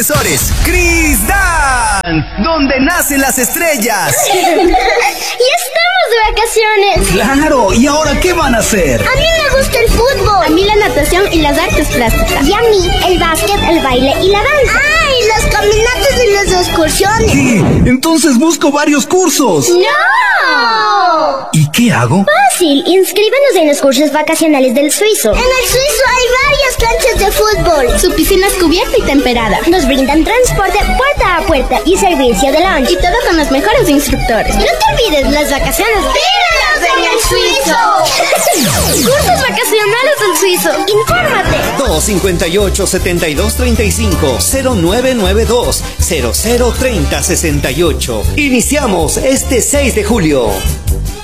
Chris Dance, donde nacen las estrellas. ¡Y estamos de vacaciones! Claro, ¿y ahora qué van a hacer? A mí me gusta el fútbol. A mí la natación y las artes plásticas. Y a mí el básquet, el baile y la danza. ¡Ah! Y las caminatas y las excursiones. ¿Qué? Entonces busco varios cursos. ¡No! ¿Y qué hago? Fácil, inscríbanos en los cursos vacacionales del Suizo. En el Suizo hay varias canchas de fútbol. Su piscina es cubierta y temperada. Nos brindan transporte puerta a puerta y servicio de lunch. Y todo con los mejores instructores. No te olvides las vacaciones. ¡Vívelas en el Suizo! Cursos vacacionales del Suizo. ¡Infórmate! 258-7235-0992-003068. Iniciamos este 6 de julio.